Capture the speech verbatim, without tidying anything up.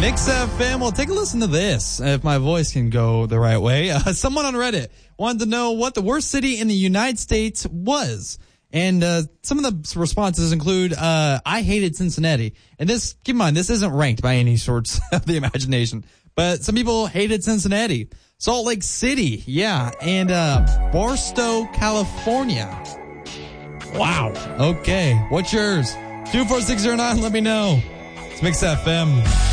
Mix F M. Well, take a listen to this, if my voice can go the right way. Uh, someone on Reddit wanted to know what the worst city in the United States was. And uh, some of the responses include, uh, I hated Cincinnati. And this, keep in mind, this isn't ranked by any sorts of the imagination. But some people hated Cincinnati. Salt Lake City, yeah. And uh, Barstow, California. Wow. Okay. What's yours? two four six zero nine, let me know. It's Mix F M.